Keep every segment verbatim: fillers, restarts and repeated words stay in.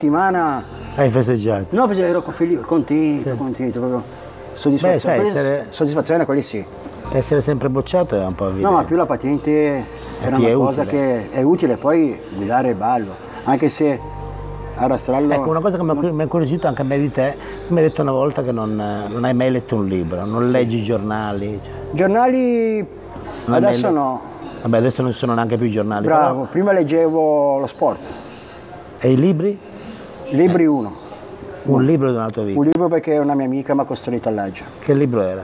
settimana. Hai festeggiato? No, ero felice, contento, sì. contento, proprio soddisfazione. Beh, sai, essere... soddisfazione quelli sì. Essere sempre bocciato è un po' evidente. No, ma più la patente era una cosa utile. Che è utile, poi guidare è bello, anche se a rastrello... Ecco, una cosa che non... mi ha incuriosito anche a me di te, mi hai detto una volta che non, non hai mai letto un libro, non sì. leggi giornali. Cioè. Giornali non adesso mai... no. Vabbè, adesso non ci sono neanche più i giornali. Bravo, però... prima leggevo lo sport. E i libri? Libri uno. Un uno. libro della tua vita? Un libro perché una mia amica mi ha costretto a leggere. Che libro era?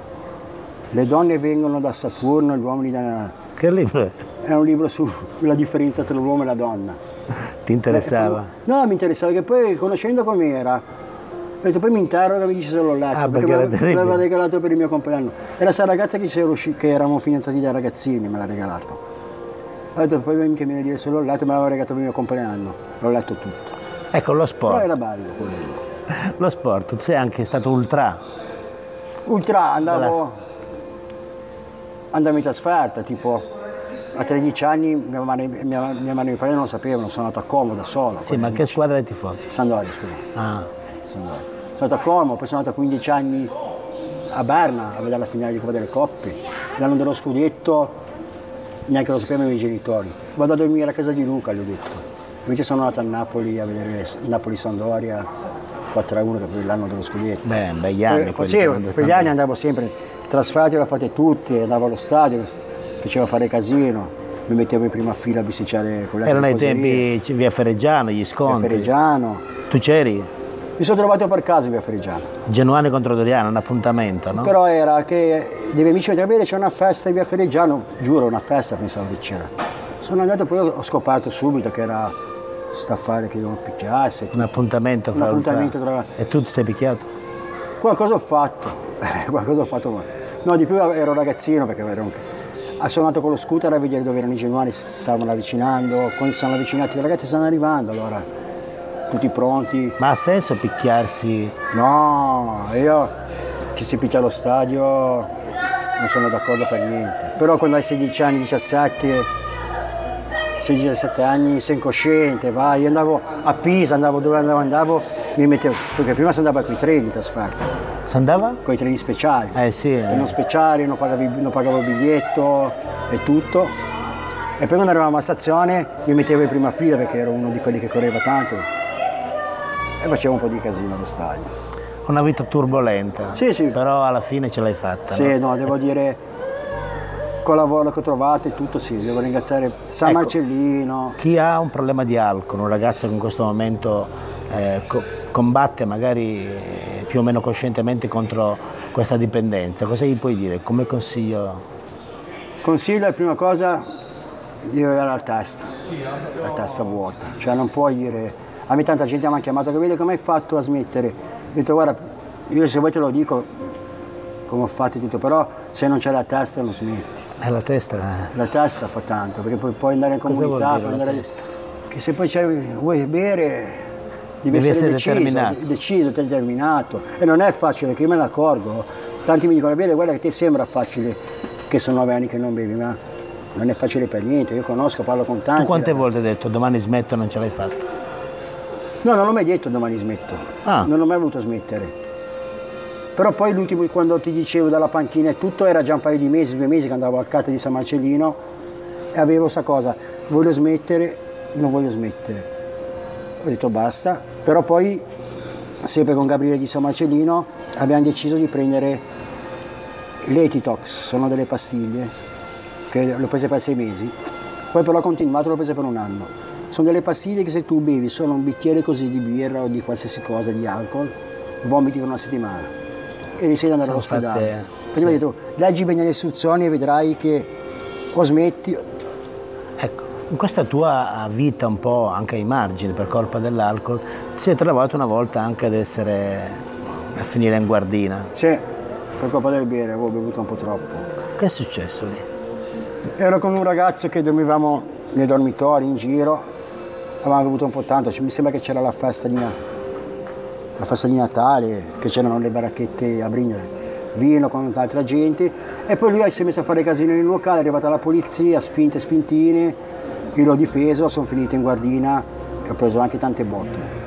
Le donne vengono da Saturno, gli uomini da... Che libro è? È un libro sulla differenza tra l'uomo e la donna. Ti interessava? Beh, no, mi interessava, che poi conoscendo com'era, ho detto poi mi interroga e mi dice se l'ho letto, ah, perché, perché me l'aveva regalato per il mio compleanno. Era questa ragazza che, che eravamo fidanzati da ragazzini, me l'ha regalato. Ho detto poi che mi viene a dire se l'ho letto, me l'aveva regalato per il mio compleanno, l'ho letto tutto. Ecco, lo sport. Però era bello quello. Lo sport, tu sei anche stato ultra? Ultra, andavo, andavo in trasferta, tipo a tredici anni mia madre, mia, mia madre e mio padre non lo sapevano, sono andato a Como da solo. Sì, ma che squadra hai tifoso? Sampdoria, scusa. Ah. Sampdoria. Sono andato a Como, poi sono andato a quindici anni a Berna a vedere la finale di Coppa delle Coppe. L'anno dello scudetto neanche lo sapevano i miei genitori. Vado a dormire a casa di Luca, gli ho detto. Invece sono andato a Napoli a vedere Napoli-Sampdoria quattro a uno, che poi l'anno dello scudetto. Beh, begli anni. Facevo, quegli anni andavo sempre, trasferti le ho fatte tutte, andavo allo stadio, facevo fare casino, mi mettevo in prima fila a bisticciare con le Erano i tempi via Ferreggiano, gli scontri. Via Ferreggiano. Tu c'eri? Mi sono trovato per caso via Ferreggiano. Genuani contro Doriano, un appuntamento, no? Però era che dei miei amici mi dicono, bene, c'è una festa via Ferreggiano, giuro, una festa pensavo che c'era. Sono andato, poi ho scoperto subito che era staffare che non picchiasse. Un appuntamento fra un appuntamento tra... E tu ti sei picchiato? Qualcosa ho fatto, qualcosa ho fatto ma... No, di più ero ragazzino perché ero un... sono andato con lo scooter a vedere dove erano i genuani, si stavano avvicinando, quando si sono avvicinati i ragazzi stanno arrivando, allora tutti pronti. Ma ha senso picchiarsi? No, io chi si picchia allo stadio non sono d'accordo per niente, però quando hai sedici anni, diciassette, sedici diciassette anni sei incosciente, vai, io andavo a Pisa, andavo dove andavo, andavo, mi mettevo, perché prima si andava con i treni in trasferta. Si andava? Con i treni speciali. Eh sì. Eh. Non speciali, non pagavo, non pagavo il biglietto e tutto. E poi quando arrivavamo a stazione mi mettevo in prima fila perché ero uno di quelli che correva tanto e facevo un po' di casino allo stadio. Una vita turbolenta. Sì, sì. Però alla fine ce l'hai fatta. Sì, no, no devo dire, col lavoro che ho trovato e tutto sì, devo ringraziare San ecco, Marcellino. Chi ha un problema di alcol, un ragazzo che in questo momento eh, co- combatte magari eh, più o meno coscientemente contro questa dipendenza, cosa gli puoi dire? Come consiglio? Consiglio, la prima cosa, di avere la testa, la testa vuota, cioè non puoi dire, a me tanta gente mi ha chiamato che vede come hai fatto a smettere, ho detto guarda, io se vuoi te lo dico come ho fatto tutto, però se non c'è la testa non smetti. È la testa? La testa fa tanto, perché poi puoi andare in comunità, puoi andare... che se poi vuoi bere devi, devi essere, essere deciso, determinato. deciso, determinato, e non è facile, che io me ne accorgo, tanti mi dicono bene, guarda che ti sembra facile che sono nove anni che non bevi, ma non è facile per niente, io conosco, parlo con tanti. Tu quante ragazzi. volte hai detto domani smetto e non ce l'hai fatta? No, non l'ho mai detto domani smetto, ah. non ho mai voluto smettere. Però poi l'ultimo, quando ti dicevo dalla panchina e tutto, era già un paio di mesi, due mesi che andavo al C A T di San Marcellino e avevo questa cosa, voglio smettere, non voglio smettere. Ho detto basta, però poi sempre con Gabriele di San Marcellino abbiamo deciso di prendere l'Etitox, sono delle pastiglie che l'ho prese per sei mesi, poi però ho continuato, l'ho prese per un anno. Sono delle pastiglie che se tu bevi solo un bicchiere così di birra o di qualsiasi cosa, di alcol, vomiti per una settimana e rischi di andare all'ospedale. Quindi mi ha detto, leggi bene le istruzioni e vedrai che o smetti. Ecco, in questa tua vita un po' anche ai margini per colpa dell'alcol, ti sei trovato una volta anche ad essere, a finire in guardina. Sì, per colpa del bere, avevo bevuto un po' troppo. Che è successo lì? Ero con un ragazzo che dormivamo nei dormitori in giro, avevamo bevuto un po' tanto, mi sembra che c'era la festa di Natale. La festa di Natale, che c'erano le baracchette a Brignole, vino con altra gente, e poi lui si è messo a fare casino nel locale, è arrivata la polizia, spinte spintine, io l'ho difeso, sono finito in guardina ho preso anche tante botte.